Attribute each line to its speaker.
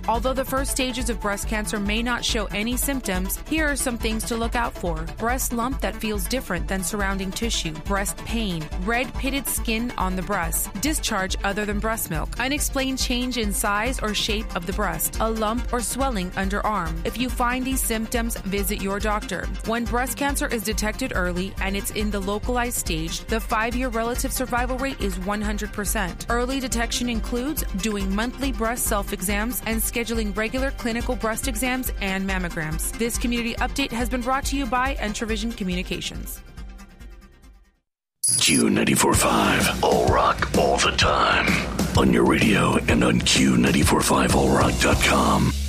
Speaker 1: Although the first stages of breast cancer may not show any symptoms, here are some things to look out for. Breast lump that feels different than surrounding tissue, breast pain, red pitted skin on the breast, discharge other than breast milk, unexplained change in size or shape of the breast, a lump or swelling underarm. If you find these symptoms, visit your doctor. When breast cancer is detected early and it's in the localized stage, the 5-year relative survival rate is 100%. Early detection includes doing monthly breast self-exams and scheduling regular clinical breast exams and mammograms. This community update has been brought to you by Entravision Communications.
Speaker 2: Q94.5, All Rock all the time. On your radio and on Q945allrock.com.